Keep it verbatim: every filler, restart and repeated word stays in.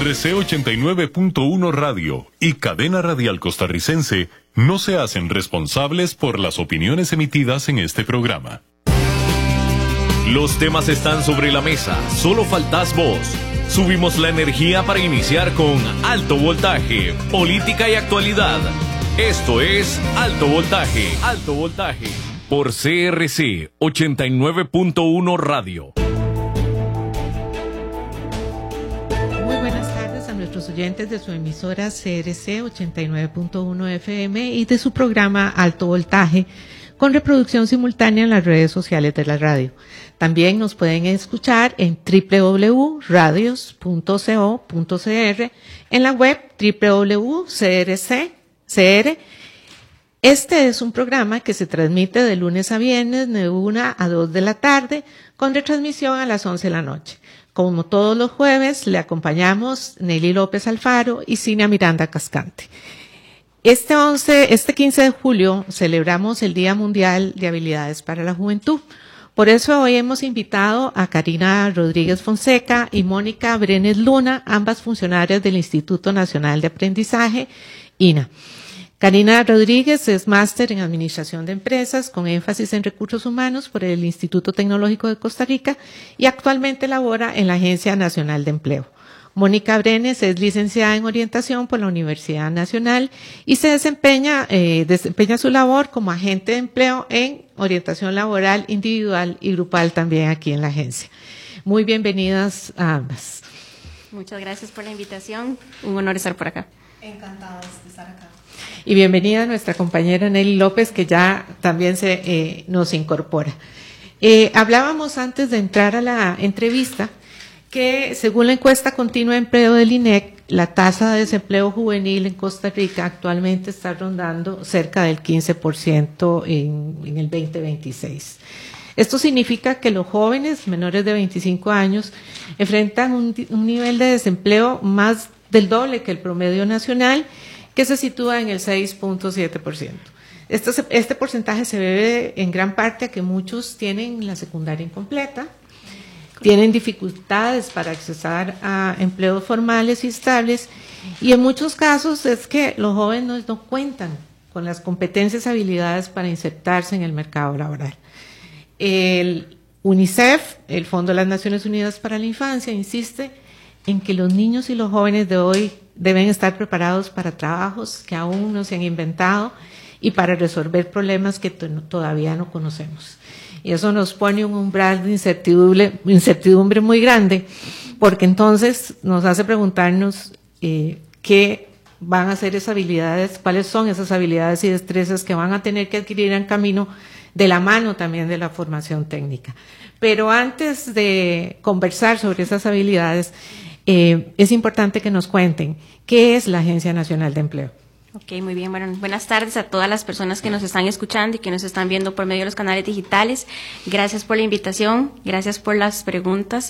R C ochenta y nueve punto uno Radio y Cadena Radial Costarricense no se hacen responsables por las opiniones emitidas en este programa. Los temas están sobre la mesa, solo faltás vos. Subimos la energía para iniciar con Alto Voltaje, política y actualidad. Esto es Alto Voltaje, Alto Voltaje, por C R C ochenta y nueve punto uno Radio. Muy buenas tardes a nuestros oyentes de su emisora C R C ochenta y nueve punto uno F M y de su programa Alto Voltaje, con reproducción simultánea en las redes sociales de la radio. También nos pueden escuchar en doble u doble u doble u punto radios punto co punto c r, en la web doble u doble u doble u punto c r c punto c r. Este es un programa que se transmite de lunes a viernes de una a dos de la tarde, con retransmisión a las once de la noche. Como todos los jueves, le acompañamos Nelly López Alfaro y Cinia Miranda Cascante. Este once, este quince de julio celebramos el Día Mundial de Habilidades para la Juventud. Por eso hoy hemos invitado a Karina Rodríguez Fonseca y Mónica Brenes Luna, ambas funcionarias del Instituto Nacional de Aprendizaje, I N A. Karina Rodríguez es máster en Administración de Empresas con énfasis en Recursos Humanos por el Instituto Tecnológico de Costa Rica y actualmente labora en la Agencia Nacional de Empleo. Mónica Brenes es licenciada en Orientación por la Universidad Nacional y se desempeña, eh, desempeña su labor como agente de empleo en orientación laboral individual y grupal también aquí en la agencia. Muy bienvenidas a ambas. Muchas gracias por la invitación. Un honor estar por acá. Encantados de estar acá. Y bienvenida a nuestra compañera Nelly López, que ya también se eh, nos incorpora. Eh, hablábamos antes de entrar a la entrevista que según la encuesta continua de empleo del I N E C, la tasa de desempleo juvenil en Costa Rica actualmente está rondando cerca del quince por ciento en, en el veinte veintiséis. Esto significa que los jóvenes menores de veinticinco años enfrentan un, un nivel de desempleo más del doble que el promedio nacional, que se sitúa en el seis punto siete por ciento. Este, este porcentaje se debe en gran parte a que muchos tienen la secundaria incompleta, tienen dificultades para accesar a empleos formales y estables, y en muchos casos es que los jóvenes no cuentan con las competencias y habilidades para insertarse en el mercado laboral. El UNICEF, el Fondo de las Naciones Unidas para la Infancia, insiste en que los niños y los jóvenes de hoy deben estar preparados para trabajos que aún no se han inventado y para resolver problemas que todavía no conocemos. Y eso nos pone un umbral de incertidumbre, incertidumbre muy grande, porque entonces nos hace preguntarnos eh, qué van a ser esas habilidades, cuáles son esas habilidades y destrezas que van a tener que adquirir en camino de la mano también de la formación técnica. Pero antes de conversar sobre esas habilidades, eh, es importante que nos cuenten qué es la Agencia Nacional de Empleo. Ok, muy bien. Bueno, buenas tardes a todas las personas que nos están escuchando y que nos están viendo por medio de los canales digitales. Gracias por la invitación, gracias por las preguntas.